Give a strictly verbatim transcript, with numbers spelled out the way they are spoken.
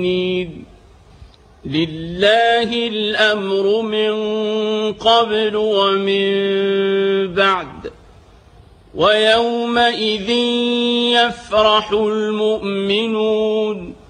لله الأمر من قبل ومن بعد ويومئذ يفرح المؤمنون